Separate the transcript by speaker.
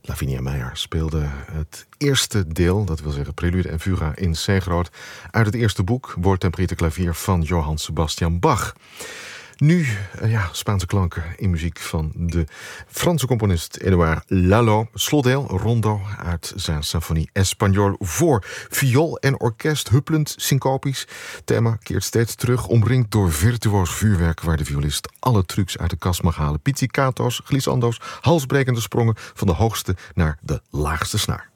Speaker 1: Lavinia Meijer speelde het eerste deel, dat wil zeggen Prelude en Fuga in C-groot, uit het eerste boek Woordtemperierter klavier van Johann Sebastian Bach. Nu Spaanse klanken in muziek van de Franse componist Édouard Lalo. Slotdeel, rondo uit zijn symfonie Espagnol voor viool en orkest, huppelend, syncopisch. Thema keert steeds terug, omringd door virtuoos vuurwerk waar de violist alle trucs uit de kast mag halen. Pizzicato's, glissando's, halsbrekende sprongen van de hoogste naar de laagste snaar.